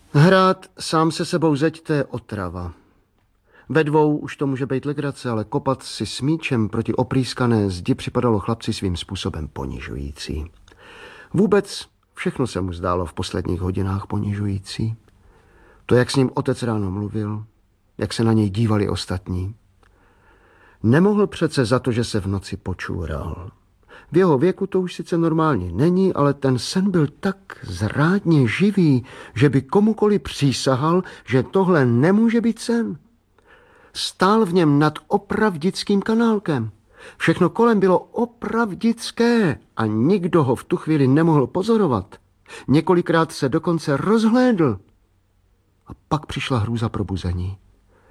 Hrát sám se sebou zeď, to je otrava. Ve dvou už to může být legrace, ale kopat si s míčem proti oprýskané zdi připadalo chlapci svým způsobem ponižující. Vůbec všechno se mu zdálo v posledních hodinách ponižující. To, jak s ním otec ráno mluvil, jak se na něj dívali ostatní. Nemohl přece za to, že se v noci počůral. V jeho věku to už sice normálně není, ale ten sen byl tak zrádně živý, že by komukoli přísahal, že tohle nemůže být sen. Stál v něm nad opravdickým kanálkem. Všechno kolem bylo opravdické a nikdo ho v tu chvíli nemohl pozorovat. Několikrát se dokonce rozhlédl. A pak přišla hrůza probuzení.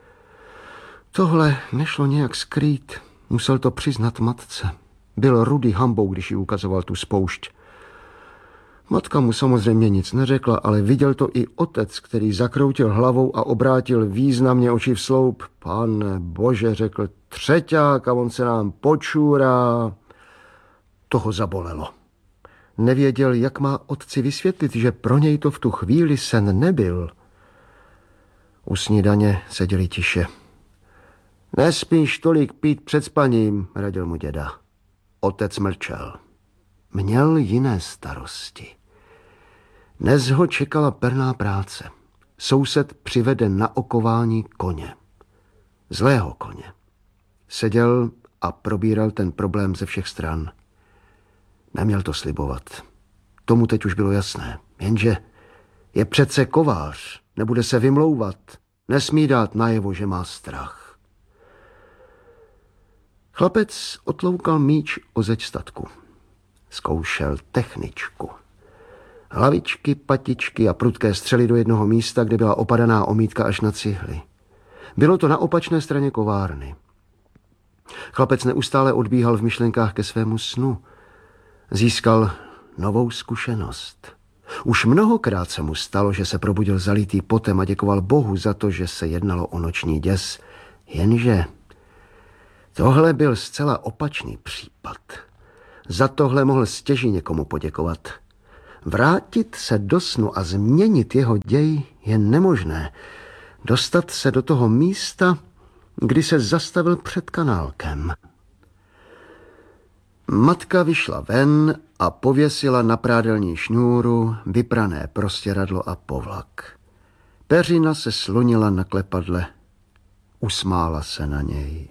Tohle nešlo nějak skrýt. Musel to přiznat matce. Byl rudý hambou, když jí ukazoval tu spoušť. Matka mu samozřejmě nic neřekla, ale viděl to i otec, který zakroutil hlavou a obrátil významně oči v sloup. Pane Bože, řekl, třeťák a on se nám počůrá. To ho zabolelo. Nevěděl, jak má otci vysvětlit, že pro něj to v tu chvíli sen nebyl. U snídaně seděli tiše. Nespíš tolik pít před spaním, radil mu děda. Otec mlčel. Měl jiné starosti. Dnes ho čekala perná práce. Soused přivede na okování koně. Zlého koně. Seděl a probíral ten problém ze všech stran. Neměl to slibovat. Tomu teď už bylo jasné. Jenže je přece kovář. Nebude se vymlouvat. Nesmí dát najevo, že má strach. Chlapec otloukal míč o zeď statku. Zkoušel techničku. Hlavičky, patičky a prudké střely do jednoho místa, kde byla opadaná omítka až na cihly. Bylo to na opačné straně kovárny. Chlapec neustále odbíhal v myšlenkách ke svému snu. Získal novou zkušenost. Už mnohokrát se mu stalo, že se probudil zalitý potem a děkoval Bohu za to, že se jednalo o noční děs. Jenže tohle byl zcela opačný případ. Za tohle mohl stěží někomu poděkovat. Vrátit se do snu a změnit jeho děj je nemožné. Dostat se do toho místa, kdy se zastavil před kanálkem. Matka vyšla ven a pověsila na prádelní šňůru vyprané prostěradlo a povlak. Peřina se slunila na klepadle. Usmála se na něj.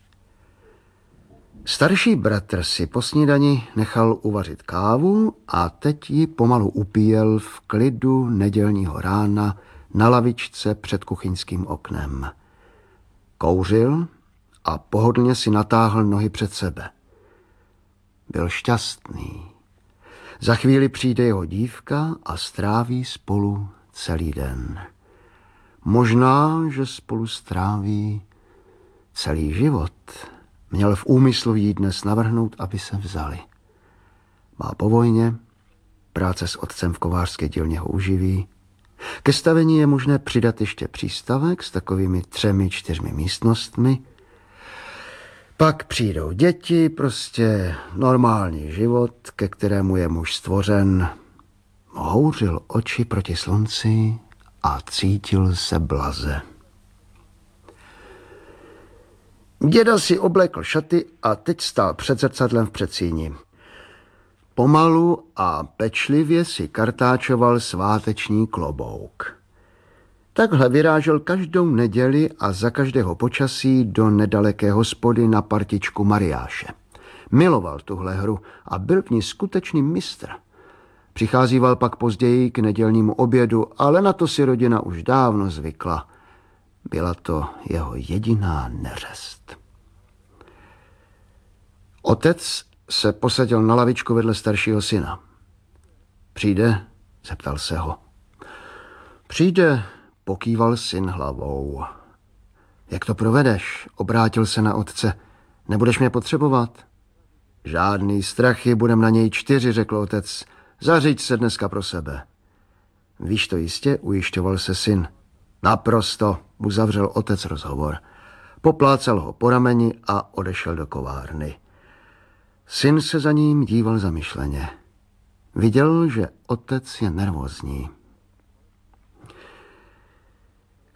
Starší bratr si po snídani nechal uvařit kávu a teď ji pomalu upíjel v klidu nedělního rána na lavičce před kuchyňským oknem. Kouřil a pohodlně si natáhl nohy před sebe. Byl šťastný. Za chvíli přijde jeho dívka a stráví spolu celý den. Možná, že spolu stráví celý život. Měl v úmyslu jí dnes navrhnout, aby se vzali. Má po vojně, práce s otcem v kovářské dílně ho uživí. Ke stavení je možné přidat ještě přístavek s takovými 3-4 místnostmi. Pak přijdou děti, prostě normální život, ke kterému je muž stvořen. Houřil oči proti slunci a cítil se blaze. Děda si oblékl šaty a teď stál před zrcadlem v předsíni. Pomalu a pečlivě si kartáčoval sváteční klobouk. Takhle vyrážel každou neděli a za každého počasí do nedaleké hospody na partičku mariáše. Miloval tuhle hru a byl v ní skutečný mistr. Přicházíval pak později k nedělnímu obědu, ale na to si rodina už dávno zvykla. Byla to jeho jediná neřest. Otec se posadil na lavičku vedle staršího syna. Přijde? Zeptal se ho. Přijde, pokýval syn hlavou. Jak to provedeš? Obrátil se na otce. Nebudeš mě potřebovat? Žádný strachy, budem na něj 4, řekl otec. Zařiď se dneska pro sebe. Víš to jistě, ujišťoval se syn. Naprosto, uzavřel otec rozhovor. Poplácal ho po rameni a odešel do kovárny. Syn se za ním díval zamyšleně. Viděl, že otec je nervózní.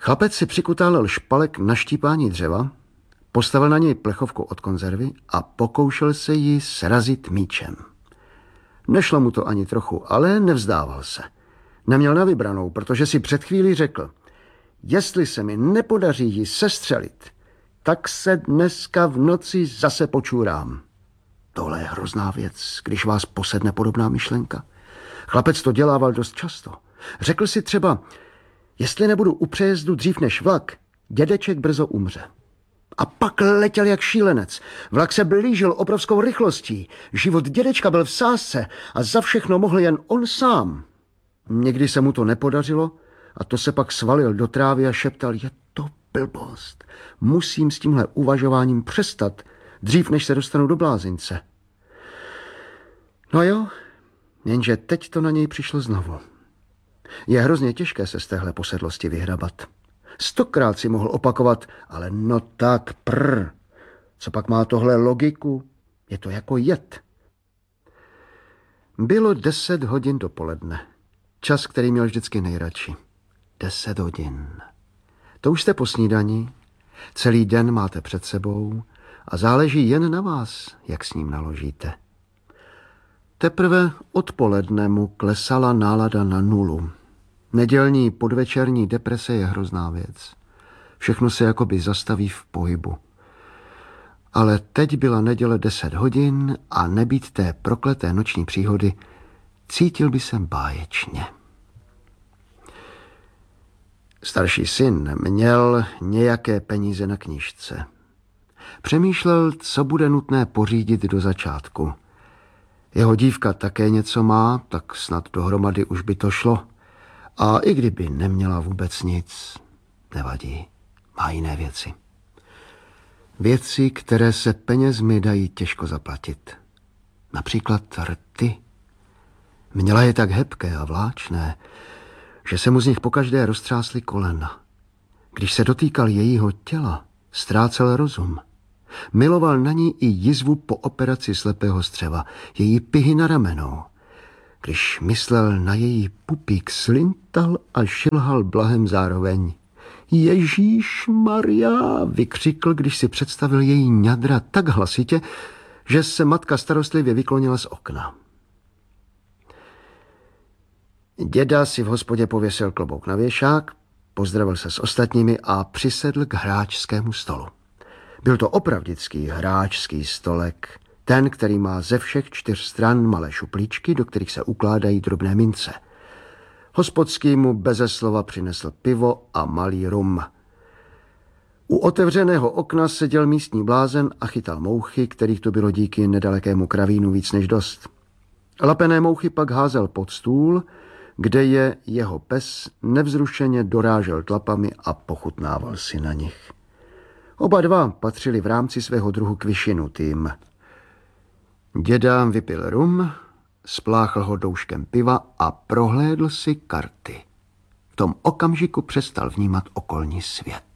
Chlapec si přikutálel špalek na štípání dřeva, postavil na něj plechovku od konzervy a pokoušel se ji srazit míčem. Nešlo mu to ani trochu, ale nevzdával se. Neměl na vybranou, protože si před chvílí řekl, jestli se mi nepodaří ji sestřelit, tak se dneska v noci zase počůrám. Tohle je hrozná věc, když vás posedne podobná myšlenka. Chlapec to dělával dost často. Řekl si třeba, jestli nebudu u přejezdu dřív než vlak, dědeček brzo umře. A pak letěl jak šílenec. Vlak se blížil obrovskou rychlostí. Život dědečka byl v sázce a za všechno mohl jen on sám. Někdy se mu to nepodařilo a to se pak svalil do trávy a šeptal, je to blbost. Musím s tímhle uvažováním přestat, dřív než se dostanu do blázince. No jo, jenže teď to na něj přišlo znovu. Je hrozně těžké se z téhle posedlosti vyhrabat. 100krát si mohl opakovat, ale no tak co pak má tohle logiku? Je to jako jed. Bylo 10 hodin dopoledne. Čas, který měl vždycky nejradši. 10 hodin. To už jste po snídani, celý den máte před sebou a záleží jen na vás, jak s ním naložíte. Teprve odpoledne mu klesala nálada na nulu. Nedělní podvečerní deprese je hrozná věc. Všechno se jakoby zastaví v pohybu. Ale teď byla neděle 10 hodin a nebýt té prokleté noční příhody, cítil by se báječně. Starší syn měl nějaké peníze na knížce. Přemýšlel, co bude nutné pořídit do začátku. Jeho dívka také něco má, tak snad dohromady už by to šlo. A i kdyby neměla vůbec nic, nevadí, má jiné věci. Věci, které se penězmi dají těžko zaplatit. Například rty. Měla je tak hebké a vláčné, že se mu z nich pokaždé roztřásly kolena. Když se dotýkal jejího těla, ztrácel rozum. Miloval na ní i jizvu po operaci slepého střeva, její pihy na ramenou. Když myslel na její pupík, slintal a šilhal blahem zároveň. Ježíš Maria, vykřikl, když si představil její ňadra tak hlasitě, že se matka starostlivě vyklonila z okna. Děda si v hospodě pověsil klobouk na věšák, pozdravil se s ostatními a přisedl k hráčskému stolu. Byl to opravdický hráčský stolek, ten, který má ze všech 4 stran malé šuplíčky, do kterých se ukládají drobné mince. Hospodský mu beze slova přinesl pivo a malý rum. U otevřeného okna seděl místní blázen a chytal mouchy, kterých to bylo díky nedalekému kravínu víc než dost. Lapené mouchy pak házel pod stůl, kde je jeho pes nevzrušeně dorážel tlapami a pochutnával si na nich. Oba dva patřili v rámci svého druhu k vyšinutým. Děda vypil rum, spláchl ho douškem piva a prohlédl si karty. V tom okamžiku přestal vnímat okolní svět.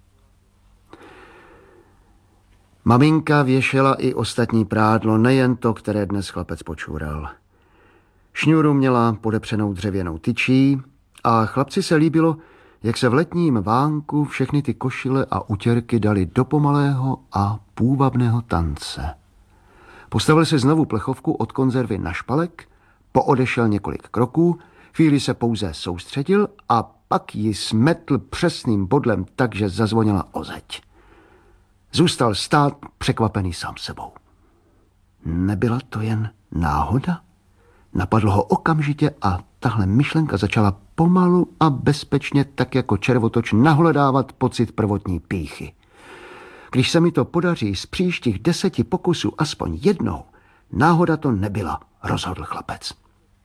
Maminka věšela i ostatní prádlo, nejen to, které dnes chlapec počůral. Šňůru měla podepřenou dřevěnou tyčí a chlapci se líbilo, jak se v letním vánku všechny ty košile a utěrky dali do pomalého a půvabného tance. Postavil si znovu plechovku od konzervy na špalek, poodešel několik kroků, chvíli se pouze soustředil a pak ji smetl přesným bodlem tak, že zazvonila o zeď. Zůstal stát překvapený sám sebou. Nebyla to jen náhoda? Napadlo ho okamžitě a tahle myšlenka začala pomalu a bezpečně, tak jako červotoč, nahledávat pocit prvotní pýchy. Když se mi to podaří z příštích 10 pokusů aspoň jednou, náhoda to nebyla, rozhodl chlapec.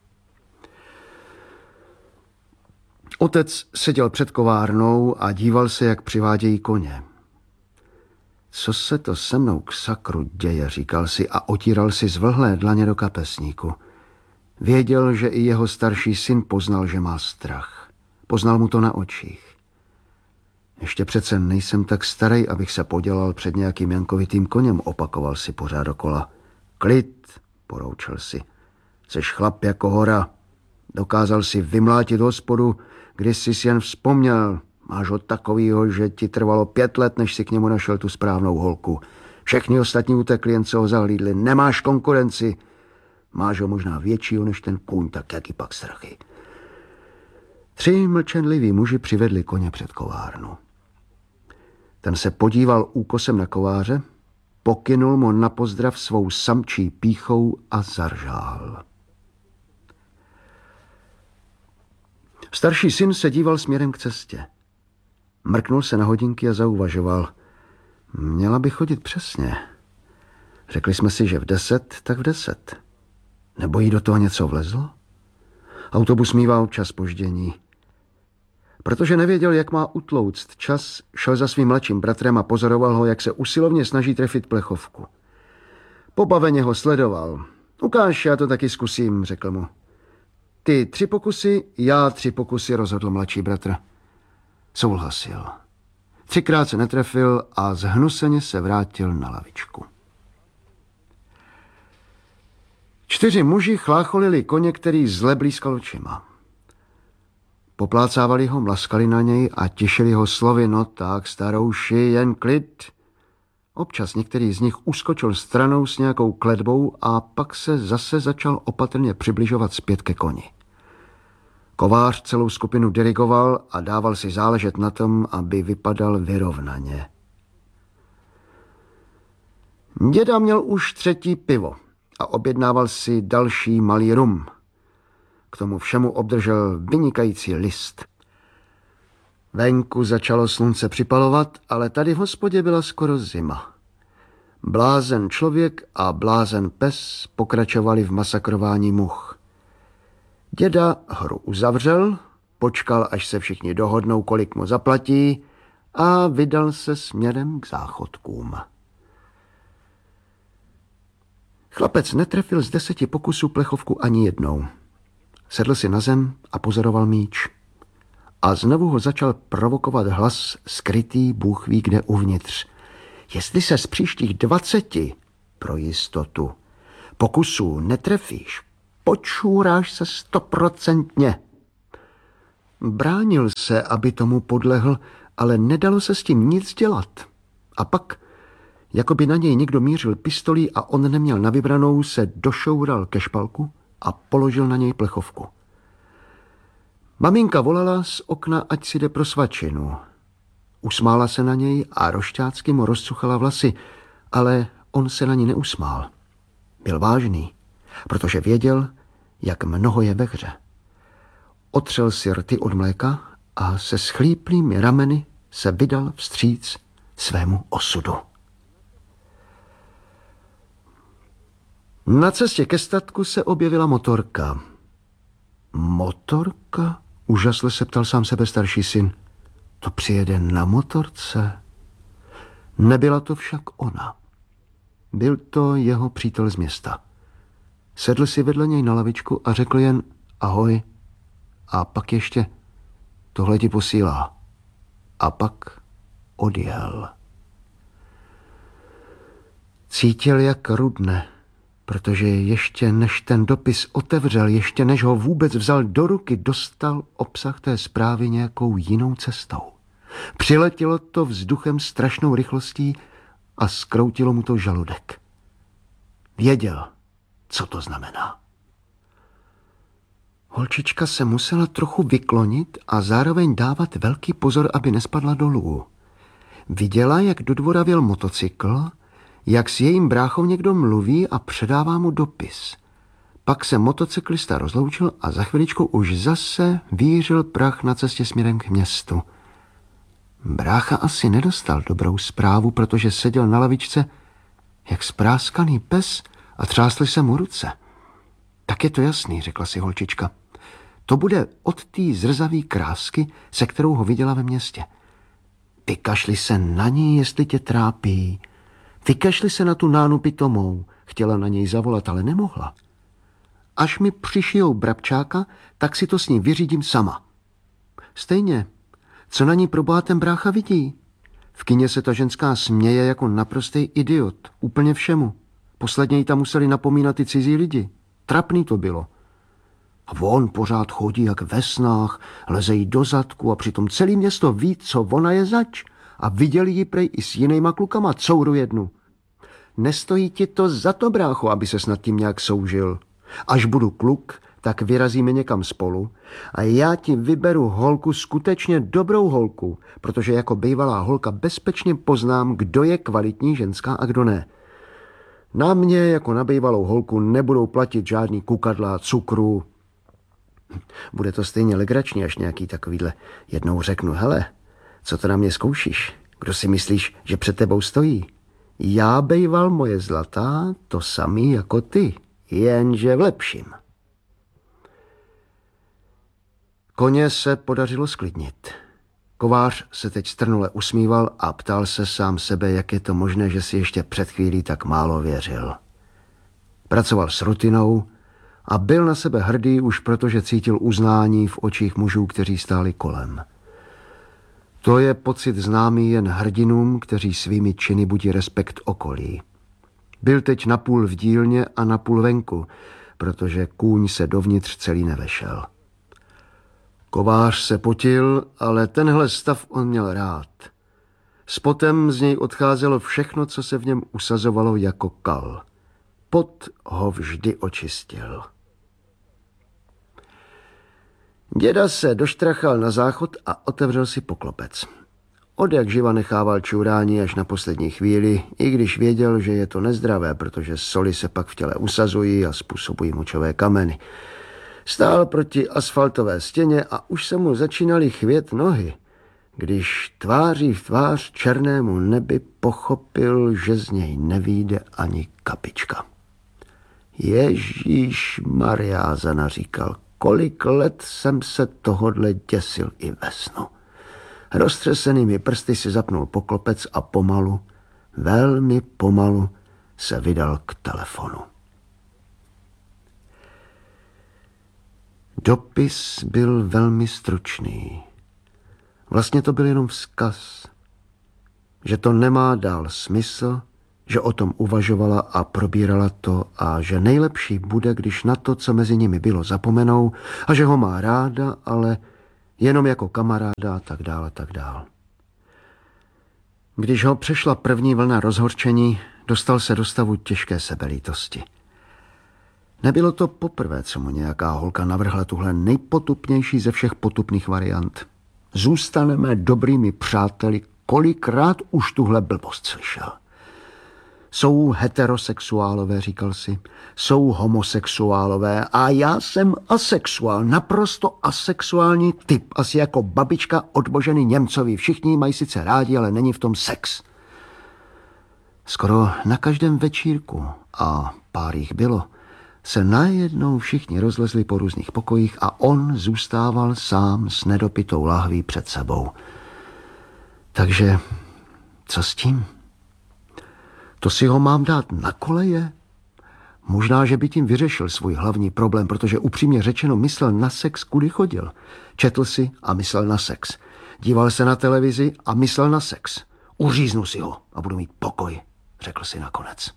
Otec seděl před kovárnou a díval se, jak přivádějí koně. Co se to se mnou k sakru děje, říkal si a otíral si zvlhlé dlaně do kapesníku. Věděl, že i jeho starší syn poznal, že má strach. Poznal mu to na očích. Ještě přece nejsem tak starý, abych se podělal před nějakým jankovitým koněm, opakoval si pořád dokola. Klid, poroučil si. Seš chlap jako hora. Dokázal si vymlátit hospodu, když jsi jen vzpomněl. Máš ho takovýho, že ti trvalo 5 let, než si k němu našel tu správnou holku. Všechny ostatní utekli, jen co ho zahlídli. Nemáš konkurenci. Máš ho možná většího než ten kůň, tak jaký pak strachy. 3 mlčenliví muži přivedli koně před kovárnu. Ten se podíval úkosem na kováře, pokynul mu na pozdrav svou samčí pýchou a zaržál. Starší syn se díval směrem k cestě. Mrknul se na hodinky a zauvažoval. Měla by chodit přesně. Řekli jsme si, že v 10, tak v 10. Nebo jí do toho něco vlezlo? Autobus mívá občas zpoždění. Protože nevěděl, jak má utlouct čas, šel za svým mladším bratrem a pozoroval ho, jak se usilovně snaží trefit plechovku. Pobaveně ho sledoval. Ukáž, já to taky zkusím, řekl mu. Ty 3 pokusy, já 3 pokusy, rozhodl mladší bratr. Souhlasil. 3krát se netrefil a zhnuseně se vrátil na lavičku. 4 muži chlácholili koně, který zle blízkal očima. Poplácávali ho, mlaskali na něj a těšili ho slovy, no tak, starouši, jen klid. Občas některý z nich uskočil stranou s nějakou kletbou a pak se zase začal opatrně přibližovat zpět ke koni. Kovář celou skupinu dirigoval a dával si záležet na tom, aby vypadal vyrovnaně. Děda měl už 3. pivo a objednával si další malý rum. K tomu všemu obdržel vynikající list. Venku začalo slunce připalovat, ale tady v hospodě byla skoro zima. Blázen člověk a blázen pes pokračovali v masakrování much. Děda hru uzavřel, počkal, až se všichni dohodnou, kolik mu zaplatí, a vydal se směrem k záchodkům. Chlapec netrefil z 10 pokusů plechovku ani jednou. Sedl si na zem a pozoroval míč. A znovu ho začal provokovat hlas skrytý Bůh ví kde uvnitř. Jestli se z příštích 20 pro jistotu pokusů netrefíš, počůráš se 100%. Bránil se, aby tomu podlehl, ale nedalo se s tím nic dělat. A pak, jako by na něj někdo mířil pistolí a on neměl na vybranou, se došoural ke špalku a položil na něj plechovku. Maminka volala z okna, ať si jde pro svačinu. Usmála se na něj a rošťácky mu rozcuchala vlasy, ale on se na ní neusmál. Byl vážný, protože věděl, jak mnoho je ve hře. Otřel si rty od mléka a se schlíplými rameny se vydal vstříc svému osudu. Na cestě ke statku se objevila motorka. Motorka? Úžasle se ptal sám sebe starší syn. To přijede na motorce? Nebyla to však ona. Byl to jeho přítel z města. Sedl si vedle něj na lavičku a řekl jen ahoj. A pak ještě tohle ti posílá. A pak odjel. Cítil, jak rudne, protože ještě než ten dopis otevřel, ještě než ho vůbec vzal do ruky, dostal obsah té zprávy nějakou jinou cestou. Přiletělo to vzduchem strašnou rychlostí a zkroutilo mu to žaludek. Věděl, co to znamená. Holčička se musela trochu vyklonit a zároveň dávat velký pozor, aby nespadla dolů. Viděla, jak do dvora vjel motocykl, jak s jejím bráchou někdo mluví a předává mu dopis. Pak se motocyklista rozloučil a za chviličku už zase vířil prach na cestě směrem k městu. Brácha asi nedostal dobrou zprávu, protože seděl na lavičce jak spráskaný pes a třásly se mu ruce. Tak je to jasný, řekla si holčička. To bude od té zrzavý krásky, se kterou ho viděla ve městě. Vykašli se na ní, jestli tě trápí. Vykašli se na tu nánu pitomou. Chtěla na něj zavolat, ale nemohla. Až mi přišijou brabčáka, tak si to s ním vyřídím sama. Stejně, co na ní proboha ten brácha vidí? V kině se ta ženská směje jako naprostý idiot, úplně všemu. Posledně jí tam museli napomínat ty cizí lidi. Trapný to bylo. A on pořád chodí jak ve snách, leze jí do zadku a přitom celý město ví, co ona je zač. A viděli ji prej i s jinýma klukama, couru jednu. Nestojí ti to za to, brácho, aby se nad tím nějak soužil. Až budu kluk, tak vyrazíme někam spolu a já ti vyberu holku, skutečně dobrou holku, protože jako bývalá holka bezpečně poznám, kdo je kvalitní ženská a kdo ne. Na mě jako na bývalou holku nebudou platit žádný kukadla, cukru. Bude to stejně legrační, až nějaký takovýhle jednou řeknu, hele, co to na mě zkoušíš? Kdo si myslíš, že před tebou stojí? Já bejval moje zlatá, to samý jako ty, jenže v lepším. Koně se podařilo sklidnit. Kovář se teď strnule usmíval a ptal se sám sebe, jak je to možné, že si ještě před chvílí tak málo věřil. Pracoval s rutinou a byl na sebe hrdý už protože cítil uznání v očích mužů, kteří stáli kolem. To je pocit známý jen hrdinům, kteří svými činy budí respekt okolí. Byl teď napůl v dílně a napůl venku, protože kůň se dovnitř celý nevešel. Kovář se potil, ale tenhle stav on měl rád. S potem z něj odcházelo všechno, co se v něm usazovalo jako kal. Pot ho vždy očistil. Děda se doštrachal na záchod a otevřel si poklopec. Odjak živa nechával čurání až na poslední chvíli, i když věděl, že je to nezdravé, protože soli se pak v těle usazují a způsobují močové kameny. Stál proti asfaltové stěně a už se mu začínaly chvět nohy, když tváří v tvář černému nebi pochopil, že z něj nevyjde ani kapička. Ježíš Maria, zanaříkal, kolik let jsem se tohodle děsil i ve snu. Roztřesenými prsty si zapnul poklopec a pomalu, velmi pomalu se vydal k telefonu. Dopis byl velmi stručný. Vlastně to byl jenom vzkaz, že to nemá dál smysl, že o tom uvažovala a probírala to a že nejlepší bude, když na to, co mezi nimi bylo, zapomenou a že ho má ráda, ale jenom jako kamaráda a tak dále, tak dále. Když ho přešla první vlna rozhorčení, dostal se do stavu těžké sebelítosti. Nebylo to poprvé, co mu nějaká holka navrhla tuhle nejpotupnější ze všech potupných variant. Zůstaneme dobrými přáteli, kolikrát už tuhle blbost slyšel. Jsou heterosexuálové, říkal si, jsou homosexuálové a já jsem asexuál, naprosto asexuální typ, asi jako babička odbožený Němcovi. Všichni mají sice rádi, ale není v tom sex. Skoro na každém večírku, a pár jich bylo, se najednou všichni rozlezli po různých pokojích a on zůstával sám s nedopitou lahví před sebou. Takže co s tím? To si ho mám dát na koleje? Možná, že by tím vyřešil svůj hlavní problém, protože upřímně řečeno myslel na sex, kudy chodil. Četl si a myslel na sex. Díval se na televizi a myslel na sex. Uříznu si ho a budu mít pokoj, řekl si nakonec.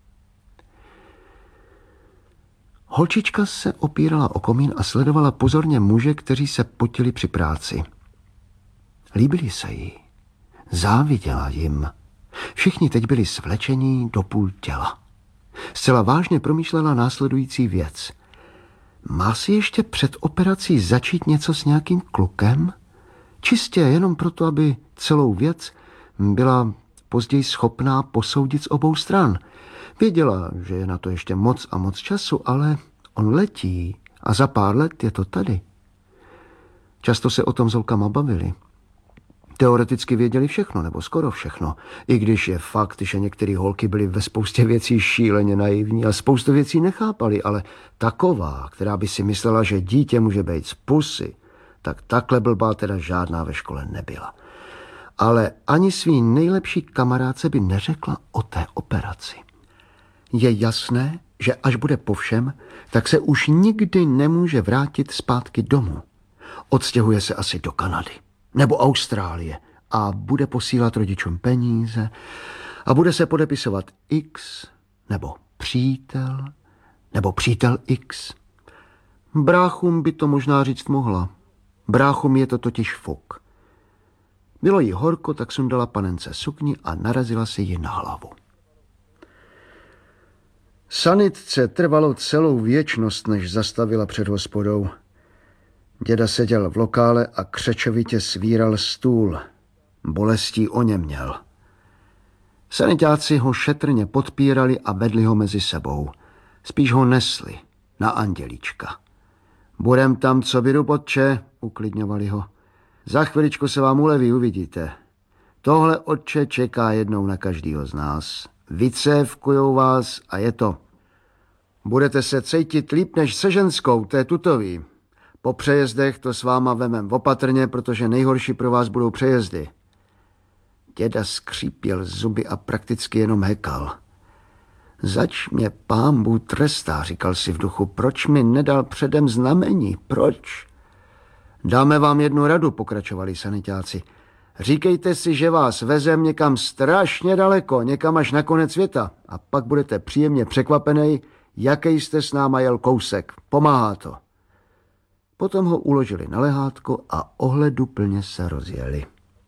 Holčička se opírala o komín a sledovala pozorně muže, kteří se potili při práci. Líbili se jí. Záviděla jim. Všichni teď byli svlečení do půl těla. Zcela vážně promýšlela následující věc. Má si ještě před operací začít něco s nějakým klukem? Čistě jenom proto, aby celou věc byla později schopná posoudit z obou stran. Věděla, že je na to ještě moc a moc času, ale on letí a za pár let je to tady. Často se o tom s holkama bavili. Teoreticky věděli všechno, nebo skoro všechno. I když je fakt, že některé holky byly ve spoustě věcí šíleně naivní a spoustu věcí nechápali, ale taková, která by si myslela, že dítě může být z pusy, tak takhle blbá teda žádná ve škole nebyla. Ale ani svý nejlepší kamarádce by neřekla o té operaci. Je jasné, že až bude po všem, tak se už nikdy nemůže vrátit zpátky domů. Odstěhuje se asi do Kanady nebo Austrálie a bude posílat rodičům peníze a bude se podepisovat X nebo přítel X. Bráchům by to možná říct mohla. Bráchům je to totiž fuk. Bylo jí horko, tak sundala panence sukni a narazila si ji na hlavu. Sanitce trvalo celou věčnost, než zastavila před hospodou. Děda seděl v lokále a křečovitě svíral stůl. Bolestí oněměl. Sanitáci ho šetrně podpírali a vedli ho mezi sebou. Spíš ho nesli na andělíčka. Budem tam, co vyjdu, otče, uklidňovali ho. Za chviličku se vám uleví, uvidíte. Tohle, otče, čeká jednou na každýho z nás. Vycévkujou vás a je to. Budete se cítit líp než se ženskou, to je tutový. Po přejezdech to s váma vemem opatrně, protože nejhorší pro vás budou přejezdy. Děda skřípěl zuby a prakticky jenom hekal. Zač mě pán Bůh trestá, říkal si v duchu. Proč mi nedal předem znamení? Proč? Dáme vám jednu radu, pokračovali sanitáci. Říkejte si, že vás vezem někam strašně daleko, někam až na konec světa a pak budete příjemně překvapený, jaký jste s náma jel kousek. Pomáhá to. Potom ho uložili na lehátko a ohleduplně se rozjeli.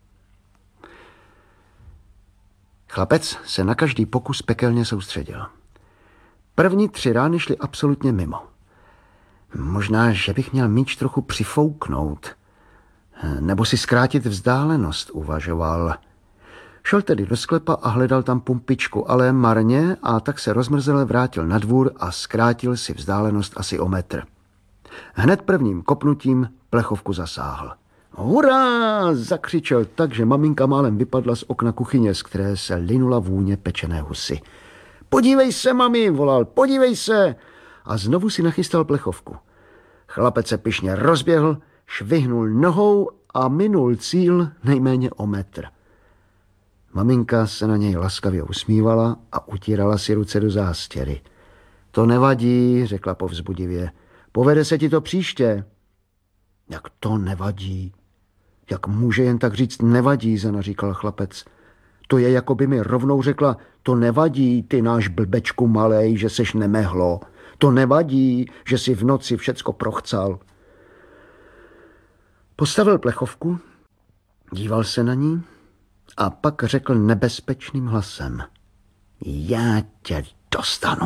Chlapec se na každý pokus pekelně soustředil. První 3 rány šly absolutně mimo. Možná, že bych měl míč trochu přifouknout. Nebo si zkrátit vzdálenost, uvažoval. Šel tedy do sklepa a hledal tam pumpičku, ale marně, a tak se rozmrzele vrátil na dvůr a zkrátil si vzdálenost asi o metr. Hned prvním kopnutím plechovku zasáhl. Hurá! Zakřičel tak, že maminka málem vypadla z okna kuchyně, z které se linula vůně pečené husy. Podívej se, mami, volal, podívej se! A znovu si nachystal plechovku. Chlapec se pyšně rozběhl, švihnul nohou a minul cíl nejméně o metr. Maminka se na něj laskavě usmívala a utírala si ruce do zástěry. To nevadí, řekla povzbudivě. Povede se ti to příště. Jak to nevadí? Jak může jen tak říct nevadí, zanaříkal chlapec. To je, jako by mi rovnou řekla, to nevadí, ty náš blbečku malej, že seš nemehlo. To nevadí, že si v noci všecko prochcal. Postavil plechovku, díval se na ní a pak řekl nebezpečným hlasem. Já tě dostanu.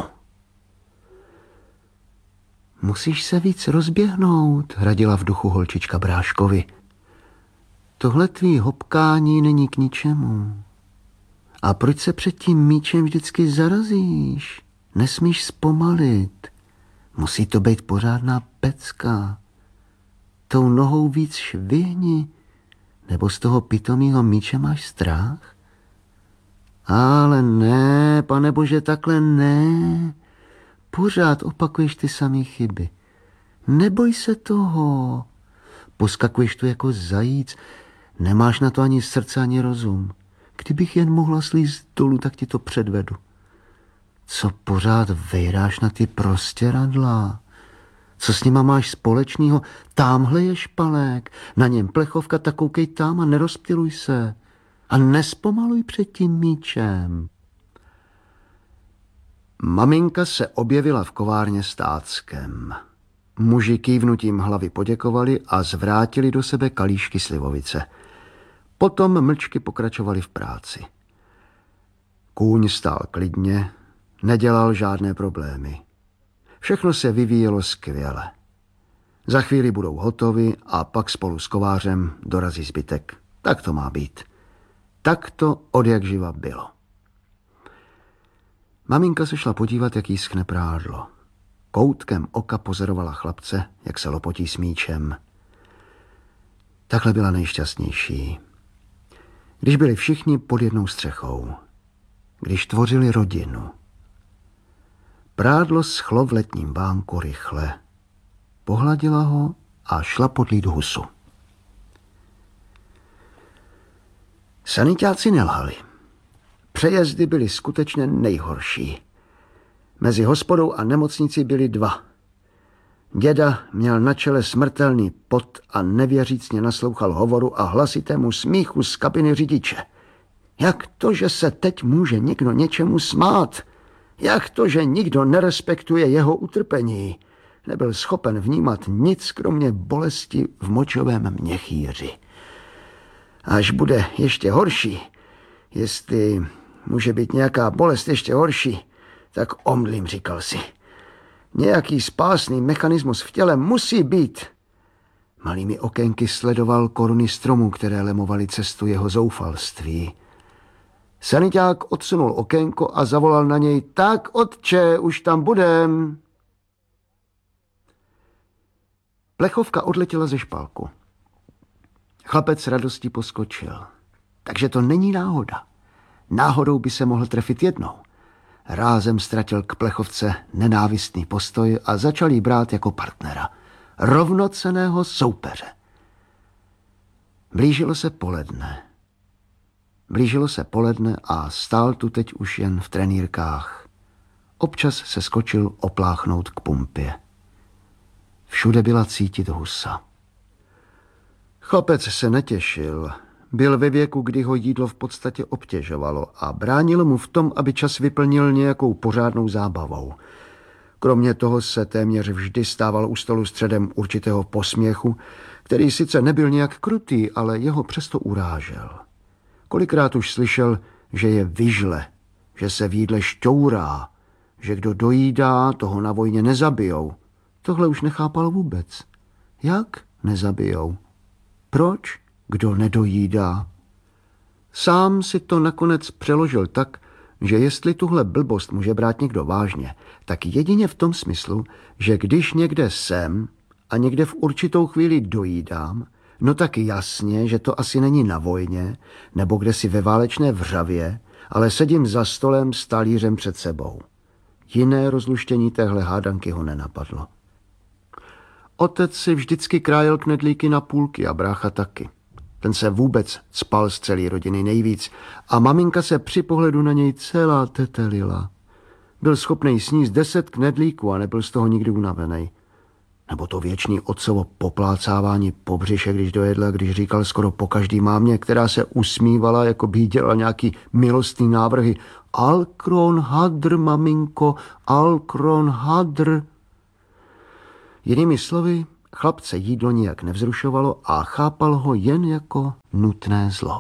Musíš se víc rozběhnout, radila v duchu holčička Bráškovi. Tohle tvý hopkání není k ničemu. A proč se před tím míčem vždycky zarazíš? Nesmíš zpomalit. Musí to být pořádná pecka. Tou nohou víc švihni, nebo z toho pitomýho míče máš strach? Ale ne, panebože, takhle ne. Pořád opakuješ ty samé chyby. Neboj se toho. Poskakuješ tu jako zajíc. Nemáš na to ani srdce, ani rozum. Kdybych jen mohla slízt dolů, tak ti to předvedu. Co pořád vejráš na ty prostěradla? Co s nima máš společného? Támhle je špalek, na něm plechovka, tak koukej tam a nerozptyluj se. A nespomaluj před tím míčem. Maminka se objevila v kovárně s táckem. Muži kývnutím hlavy poděkovali a zvrátili do sebe kalíšky slivovice. Potom mlčky pokračovali v práci. Kůň stál klidně, nedělal žádné problémy. Všechno se vyvíjelo skvěle. Za chvíli budou hotovi a pak spolu s kovářem dorazí zbytek. Tak to má být. Tak to odjakživa bylo. Maminka se šla podívat, jak jí schne prádlo. Koutkem oka pozorovala chlapce, jak se lopotí s míčem. Takhle byla nejšťastnější. Když byli všichni pod jednou střechou. Když tvořili rodinu. Prádlo schlo v letním vánku rychle. Pohladila ho a šla podlít husu. Sanitáci nelhali. Přejezdy byly skutečně nejhorší. Mezi hospodou a nemocnicí byly 2. Děda měl na čele smrtelný pot a nevěřícně naslouchal hovoru a hlasitému smíchu z kabiny řidiče. Jak to, že se teď může někdo něčemu smát? Jak to, že nikdo nerespektuje jeho utrpení? nebyl schopen vnímat nic kromě bolesti v močovém měchýři. Až bude ještě horší, jestli může být nějaká bolest ještě horší, tak omdlím, říkal si. Nějaký spásný mechanismus v těle musí být. Malými okénky sledoval koruny stromů, které lemovaly cestu jeho zoufalství. Saniťák odsunul okénko a zavolal na něj: tak, otče, už tam budem. Plechovka odletěla ze špalku. Chlapec s radostí poskočil. Takže to není náhoda. Náhodou by se mohl trefit jednou. Rázem ztratil k plechovce nenávistný postoj a začal jí brát jako partnera. Rovnocenného soupeře. Blížilo se poledne a stál tu teď už jen v trenýrkách. Občas se skočil opláchnout k pumpě. Všude byla cítit husa. Chlapec se netěšil. Byl ve věku, kdy ho jídlo v podstatě obtěžovalo a bránilo mu v tom, aby čas vyplnil nějakou pořádnou zábavou. Kromě toho se téměř vždy stával u stolu středem určitého posměchu, který sice nebyl nějak krutý, ale jeho přesto urážel. Kolikrát už slyšel, že je vyžle, že se v jídle šťourá, že kdo dojídá, toho na vojně nezabijou. Tohle už nechápal vůbec. Jak nezabijou? Proč? Kdo nedojídá? Sám si to nakonec přeložil tak, že jestli tuhle blbost může brát někdo vážně, tak jedině v tom smyslu, že když někde jsem a někde v určitou chvíli dojídám, no tak jasně, že to asi není na vojně nebo kdesi ve válečné vřavě, ale sedím za stolem s talířem před sebou. Jiné rozluštění téhle hádanky ho nenapadlo. Otec si vždycky krájel knedlíky na půlky a brácha taky. Ten se vůbec cpal z celé rodiny nejvíc a maminka se při pohledu na něj celá tetelila. Byl schopnej sníst 10 knedlíků a nebyl z toho nikdy unavený. Nebo to věčný otcovo poplácávání po břiše, když dojedl, když říkal skoro po každý mámě, která se usmívala, jako by jí dělala nějaký milostný návrhy. Alkron hadr, maminko, alkron hadr. Jinými slovy, chlapce jídlo nijak nevzrušovalo a chápal ho jen jako nutné zlo.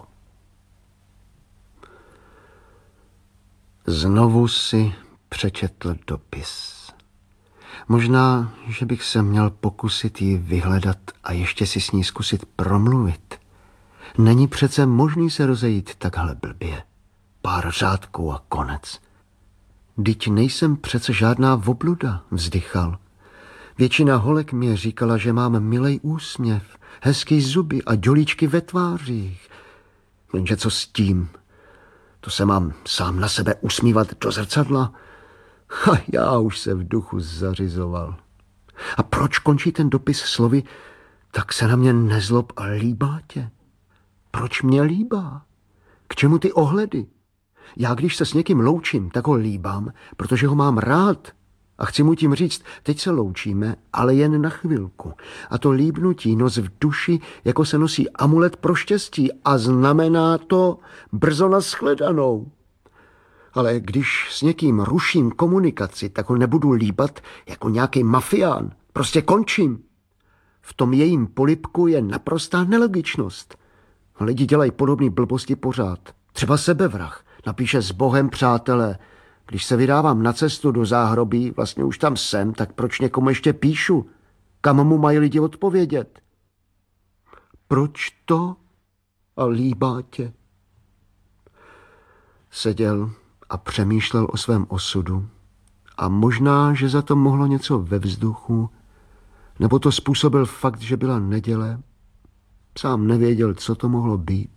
Znovu si přečetl dopis. Možná, že bych se měl pokusit ji vyhledat a ještě si s ní zkusit promluvit. Není přece možný se rozejít takhle blbě. Pár řádků a konec. Vždyť nejsem přece žádná obluda, vzdychal. Většina holek mě říkala, že mám milej úsměv, hezký zuby a dělíčky ve tvářích. Jenže co s tím? To se mám sám na sebe usmívat do zrcadla? A já už se v duchu zařizoval. A proč končí ten dopis slovy: tak se na mě nezlob a líbá tě? Proč mě líbá? K čemu ty ohledy? Já když se s někým loučím, tak ho líbám, protože ho mám rád. A chci mu tím říct, teď se loučíme, ale jen na chvilku. A to líbnutí nos v duši, jako se nosí amulet pro štěstí a znamená to brzo nashledanou. Ale když s někým ruším komunikaci, tak ho nebudu líbat jako nějaký mafián. Prostě končím. V tom jejím polibku je naprostá nelogičnost. Lidi dělají podobné blbosti pořád. Třeba sebevrah. Napíše: s Bohem, přátelé. Když se vydávám na cestu do záhrobí, vlastně už tam jsem, tak proč někomu ještě píšu? Kam mu mají lidi odpovědět? Proč to a líbá tě? Seděl a přemýšlel o svém osudu a možná, že za to mohlo něco ve vzduchu, nebo to způsobil fakt, že byla neděle. Sám nevěděl, co to mohlo být.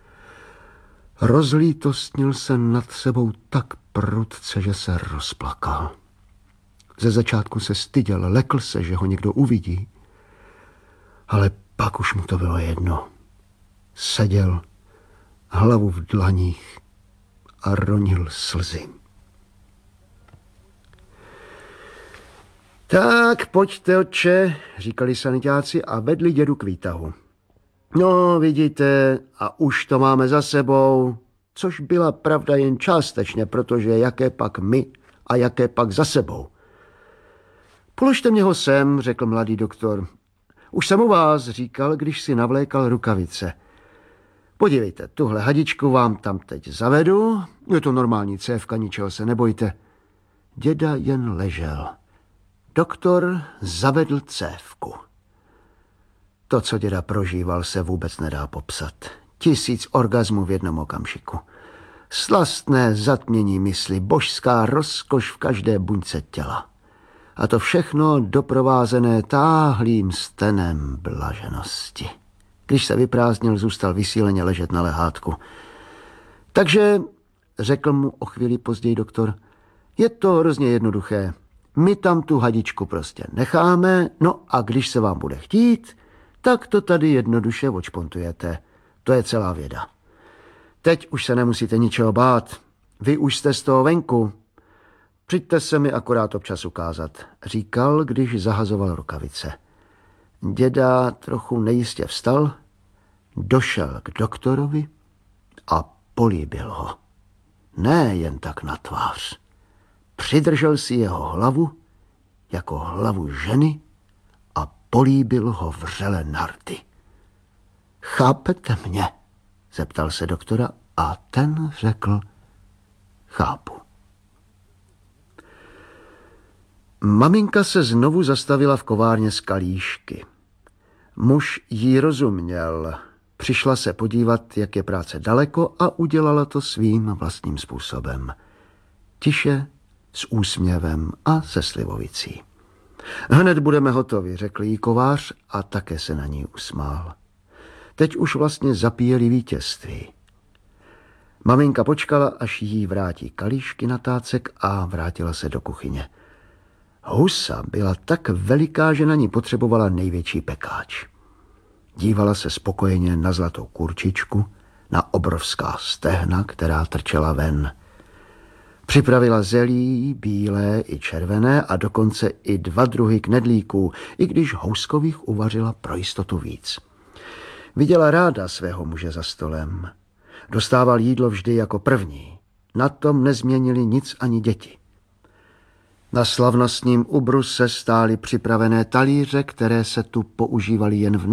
Rozlítostnil se nad sebou tak prudce, že se rozplakal. Ze začátku se styděl, lekl se, že ho někdo uvidí, ale pak už mu to bylo jedno. Seděl, hlavu v dlaních a ronil slzy. Tak, pojďte, otče, říkali sanitáci a vedli dědu k výtahu. No, vidíte, a už to máme za sebou, což byla pravda jen částečně, protože jaké pak my a jaké pak za sebou. Položte mě ho sem, řekl mladý doktor. Už jsem u vás, říkal, když si navlékal rukavice. Podívejte, tuhle hadičku vám tam teď zavedu. Je to normální cévka, ničeho se nebojte. Děda jen ležel. Doktor zavedl cévku. To, co děda prožíval, se vůbec nedá popsat. 1000 orgasmů v jednom okamžiku. Slastné zatmění mysli, božská rozkoš v každé buňce těla. A to všechno doprovázené táhlým stenem blaženosti. Když se vyprázdnil, zůstal vysíleně ležet na lehátku. Takže, řekl mu o chvíli později doktor, je to hrozně jednoduché. My tam tu hadičku prostě necháme, no a když se vám bude chtít, tak to tady jednoduše odšpontujete. To je celá věda. Teď už se nemusíte ničeho bát. Vy už jste z toho venku. Přijďte se mi akorát občas ukázat, říkal, když zahazoval rukavice. Děda trochu nejistě vstal, došel k doktorovi a políbil ho. Ne jen tak na tvář. Přidržel si jeho hlavu jako hlavu ženy a políbil ho vřele na rty. Chápete mě? Zeptal se doktora a ten řekl, chápu. Maminka se znovu zastavila v kovárně z kalíšky. Muž jí rozuměl. Přišla se podívat, jak je práce daleko a udělala to svým vlastním způsobem. Tiše, s úsměvem a se slivovicí. Hned budeme hotovi, řekl jí kovář a také se na ní usmál. Teď už vlastně zapíjeli vítězství. Maminka počkala, až jí vrátí kalíšky na tácek a vrátila se do kuchyně. Husa byla tak veliká, že na ní potřebovala největší pekáč. Dívala se spokojeně na zlatou kurčičku, na obrovská stehna, která trčela ven. Připravila zelí, bílé i červené a dokonce i 2 druhy knedlíků, i když houskových uvařila pro jistotu víc. Viděla ráda svého muže za stolem. Dostával jídlo vždy jako první. Na tom nezměnili nic ani děti. Na slavnostním ubruse stály připravené talíře, které se tu používaly jen v